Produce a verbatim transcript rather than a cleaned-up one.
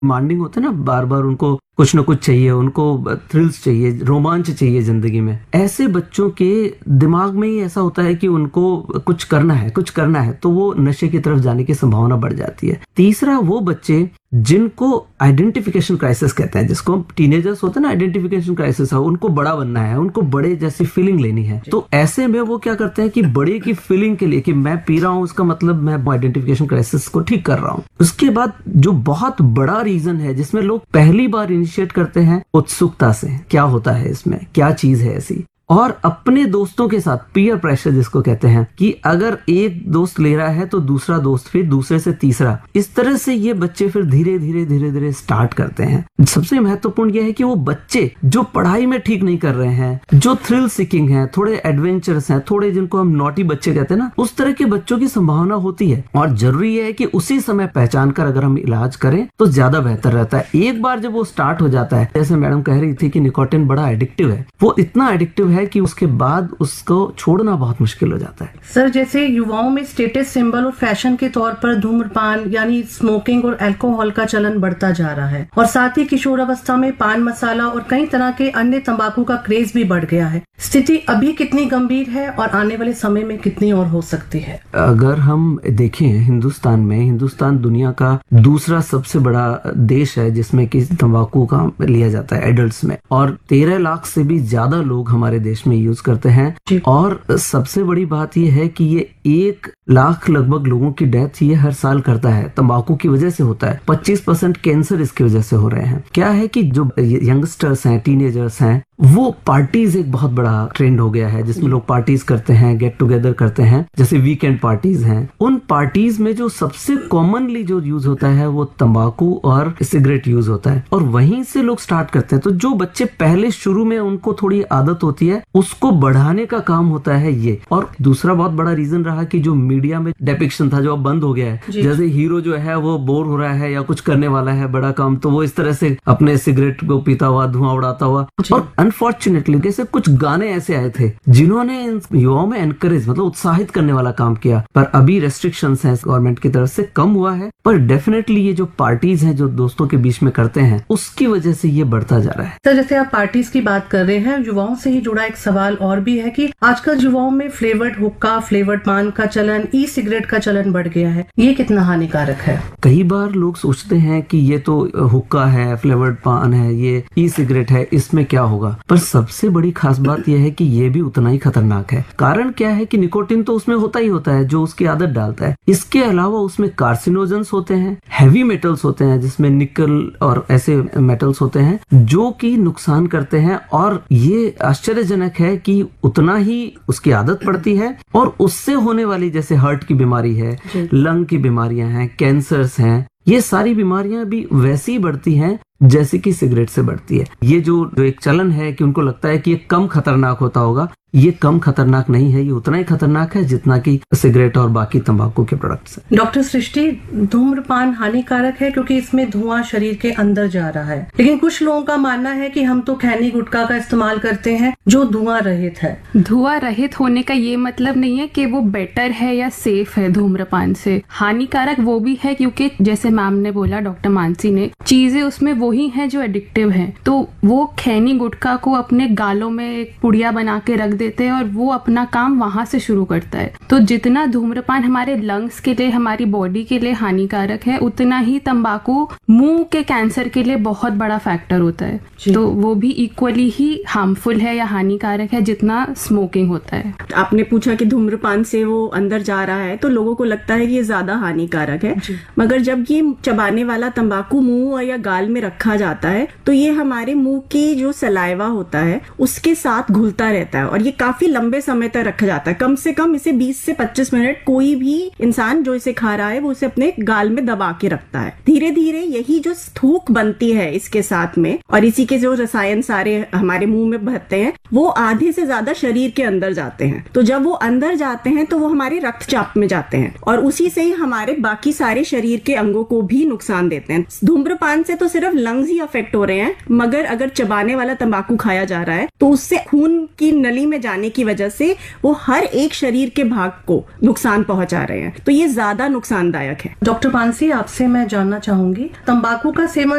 Demanding होते हैं ना, बार बार उनको कुछ न कुछ चाहिए, उनको थ्रिल्स चाहिए, रोमांच चाहिए जिंदगी में। ऐसे बच्चों के दिमाग में ही ऐसा होता है कि उनको कुछ करना है, कुछ करना है, तो वो नशे की तरफ जाने की संभावना बढ़ जाती है। तीसरा, वो बच्चे जिनको आइडेंटिफिकेशन क्राइसिस कहते हैं, जिसको टीनेजर्स होते हैं ना, आइडेंटिफिकेशन क्राइसिस है, उनको बड़ा बनना है, उनको बड़े जैसी फीलिंग लेनी है, तो ऐसे में वो क्या करते हैं कि बड़े की फीलिंग के लिए कि मैं पी रहा हूं, उसका मतलब मैं आइडेंटिफिकेशन क्राइसिस को ठीक कर रहा हूं। उसके बाद जो बहुत बड़ा रीजन है जिसमें लोग पहली बार इनिशिएट करते हैं, उत्सुकता से, क्या होता है इसमें, क्या चीज है ऐसी, और अपने दोस्तों के साथ पीयर प्रेशर जिसको कहते हैं कि अगर एक दोस्त ले रहा है तो दूसरा दोस्त, फिर दूसरे से तीसरा, इस तरह से ये बच्चे फिर धीरे धीरे धीरे धीरे स्टार्ट करते हैं। सबसे महत्वपूर्ण यह है कि वो बच्चे जो पढ़ाई में ठीक नहीं कर रहे हैं, जो थ्रिल सीकिंग हैं, थोड़े एडवेंचरस हैं, थोड़े जिनको हम नॉटी बच्चे कहते हैं ना, उस तरह के बच्चों की संभावना होती है। और जरूरी है कि उसी समय पहचान कर अगर हम इलाज करें तो ज्यादा बेहतर रहता है। एक बार जब वो स्टार्ट हो जाता है, जैसे मैडम कह रही थी कि निकोटिन बड़ा एडिक्टिव है, वो इतना एडिक्टिव है कि उसके बाद उसको छोड़ना बहुत मुश्किल हो जाता है। सर, जैसे युवाओं में स्टेटस सिंबल और फैशन के तौर पर धूम्रपान यानी स्मोकिंग और अल्कोहल का चलन बढ़ता जा रहा है, और साथ ही किशोरावस्था में पान मसाला और कई तरह के अन्य तंबाकू का क्रेज भी बढ़ गया है। स्थिति अभी कितनी गंभीर है और आने वाले समय में कितनी और हो सकती है? अगर हम देखें हिंदुस्तान में, हिंदुस्तान दुनिया का दूसरा सबसे बड़ा देश है जिसमें कि तंबाकू का लिया जाता है एडल्ट्स में, और तेरह लाख से भी ज्यादा लोग हमारे देश में यूज करते हैं। और सबसे बड़ी बात यह है कि ये एक लाख लगभग लोगों की डेथ ये हर साल करता है, तंबाकू की वजह से होता है। पच्चीस परसेंट कैंसर इसकी वजह से हो रहे हैं। क्या है कि जो यंगस्टर्स हैं, टीनेजर्स हैं, वो पार्टीज एक बहुत बड़ा ट्रेंड हो गया है जिसमें लोग पार्टीज करते हैं, गेट टुगेदर करते हैं, जैसे वीकेंड पार्टीज हैं। उन पार्टीज में जो सबसे कॉमनली जो यूज होता है वो तंबाकू और सिगरेट यूज होता है, और वहीं से लोग स्टार्ट करते हैं। तो जो बच्चे पहले शुरू में उनको थोड़ी आदत होती है, उसको बढ़ाने का काम होता है ये। और दूसरा बहुत बड़ा रीजन रहा कि जो मीडिया में डेपिक्शन था जो अब बंद हो गया है, जैसे हीरो जो है वो बोर हो रहा है या कुछ करने वाला है बड़ा काम, तो वो इस तरह से अपने सिगरेट को पीता हुआ, धुआं उड़ाता हुआ। और अनफॉर्चुनेटली जैसे कुछ गाने ऐसे आए थे जिन्होंने युवाओं में एनकरेज, मतलब उत्साहित करने वाला काम किया, पर अभी रेस्ट्रिक्शंस हैं गवर्नमेंट की तरफ से, कम हुआ है। पर डेफिनेटली ये जो पार्टीज हैं जो दोस्तों के बीच में करते हैं, उसकी वजह से ये बढ़ता जा रहा है। सर, जैसे आप पार्टीज की बात कर रहे हैं, युवाओं से ही जुड़ा एक सवाल और भी है कि आजकल युवाओं में फ्लेवर्ड हुक्का, फ्लेवर्ड पान का चलन, ई सिगरेट का चलन बढ़ गया है। ये कितना हानिकारक है? कई बार लोग सोचते हैं कि ये तो हुक्का है, फ्लेवर्ड पान है, ये ई सिगरेट है, इसमें क्या होगा। पर सबसे बड़ी खास बात यह है कि ये भी उतना ही खतरनाक है। कारण क्या है कि निकोटिन तो उसमें होता ही होता है जो उसकी आदत डालता है। इसके अलावा उसमें कार्सिनोजेंस होते हैं, हैवी मेटल्स होते हैं जिसमें निकल और ऐसे मेटल्स होते हैं जो कि नुकसान करते हैं। और ये आश्चर्यजनक है कि उतना ही उसकी आदत पड़ती है, और उससे होने वाली जैसे हार्ट की बीमारी है, लंग की बीमारियां हैं, कैंसर्स हैं, ये सारी बीमारियां भी वैसी ही बढ़ती हैं जैसे कि सिगरेट से बढ़ती है। ये जो, जो एक चलन है कि उनको लगता है कि ये कम खतरनाक होता होगा, ये कम खतरनाक नहीं है, ये उतना ही खतरनाक है जितना कि सिगरेट और बाकी तंबाकू के प्रोडक्ट्स हैं। डॉक्टर सृष्टि, धूम्रपान हानिकारक है क्योंकि इसमें धुआं शरीर के अंदर जा रहा है, लेकिन कुछ लोगों का मानना है कि हम तो खैनी गुटखा का इस्तेमाल करते हैं जो धुआं रहित है। धुआं रहित होने का ये मतलब नहीं है कि वो बेटर है या सेफ है धूम्रपान से। हानिकारक वो भी है क्योंकि जैसे मैम ने बोला, डॉक्टर मानसी ने, चीजें उसमें वही हैं जो एडिक्टिव हैं। तो वो खैनी गुटखा को अपने गालों में एक पुड़िया बना के रख देते हैं और वो अपना काम वहां से शुरू करता है। तो जितना धूम्रपान हमारे लंग्स के लिए, हमारी बॉडी के लिए हानिकारक है, उतना ही तंबाकू मुंह के कैंसर के लिए बहुत बड़ा फैक्टर होता है। तो वो भी इक्वली ही हार्मफुल है या हानिकारक है जितना स्मोकिंग होता है। आपने पूछा कि धूम्रपान से वो अंदर जा रहा है, तो लोगों को लगता है कि ये ज्यादा हानिकारक है, मगर जब ये चबाने वाला तंबाकू मुंह या गाल में रखा जाता है तो ये हमारे मुंह की जो सलाइवा होता है उसके साथ घुलता रहता है, और ये काफी लंबे समय तक रखा जाता है। कम से कम इसे बीस से पच्चीस मिनट कोई भी इंसान जो इसे खा रहा है वो इसे अपने गाल में दबा के रखता है। धीरे धीरे यही जो थूक बनती है इसके साथ में, और इसी के जो रसायन सारे हमारे मुंह में बहते हैं, वो आधे से ज्यादा शरीर के अंदर जाते हैं। तो जब वो अंदर जाते हैं तो वो हमारे रक्तचाप में जाते हैं, और उसी से ही हमारे बाकी सारे शरीर के अंगों को भी नुकसान देते हैं। धूम्रपान से तो सिर्फ लंग्स ही अफेक्ट हो रहे हैं, मगर अगर चबाने वाला तंबाकू खाया जा रहा है तो उससे खून की नली में जाने की वजह से वो हर एक शरीर के भाग को नुकसान पहुंचा रहे हैं, तो ये ज्यादा नुकसानदायक है। डॉक्टर मानसी, आपसे मैं जानना चाहूंगी, तंबाकू का सेवन